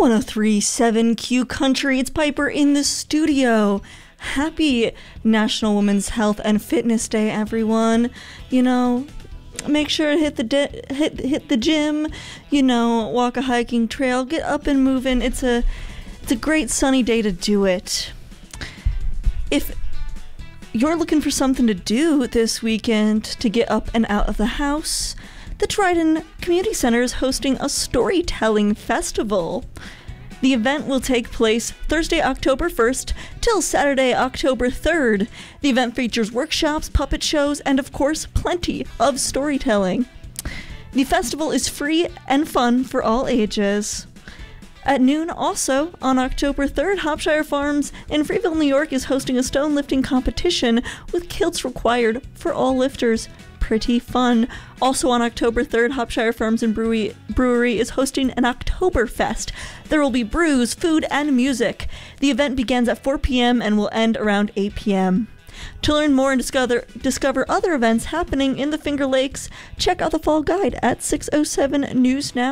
1037 Q Country. It's Piper in the studio. Happy National Women's Health and Fitness Day, everyone. You know, make sure to hit the gym, you know, walk a hiking trail, get up and moving. It's a great sunny day to do it. If you're looking for something to do this weekend to get up and out of the house, the Dryden Community Center is hosting a storytelling festival. The event will take place Thursday, October 1st till Saturday, October 3rd. The event features workshops, puppet shows, and of course, plenty of storytelling. The festival is free and fun for all ages. At noon, also, on October 3rd, Hopshire Farms in Freeville, New York is hosting a stone lifting competition with kilts required for all lifters. Pretty fun. Also on October 3rd, Hopshire Farms and Brewery is hosting an Oktoberfest. There will be brews, food, and music. The event begins at 4 p.m. and will end around 8 p.m. To learn more and discover other events happening in the Finger Lakes, check out the Fall Guide at 607 News Now.